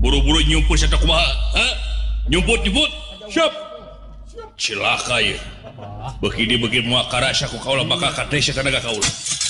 buru-buru nyumput saya kumaha nyumput siap cilaka ya begini muakara saya ku kaula bakal kadeh saya kana kaula